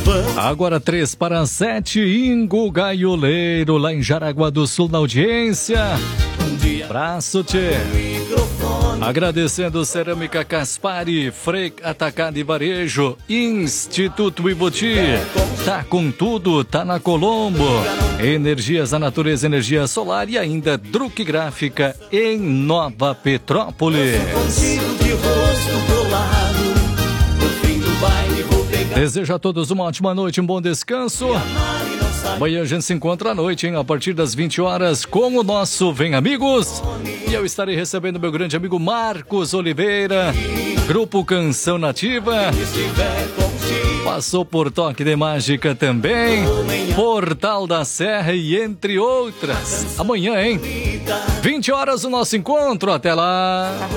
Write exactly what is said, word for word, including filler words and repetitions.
Agora três para sete, Ingo Gaioleiro, lá em Jaraguá do Sul, na audiência. Abraço, tchê. Agradecendo Cerâmica Caspari, Frei Atacado e Varejo, Instituto Iboti. Tá com tudo, tá na Colombo. Energias da Natureza, energia solar e ainda Druck Gráfica em Nova Petrópolis. Desejo a todos uma ótima noite, um bom descanso. Amanhã a gente se encontra à noite, hein, a partir das vinte horas, com o nosso Vem Amigos. E eu estarei recebendo meu grande amigo Marcos Oliveira, Grupo Canção Nativa. Passou por Toque de Mágica também, Portal da Serra e entre outras. Amanhã, hein? vinte horas o nosso encontro. Até lá!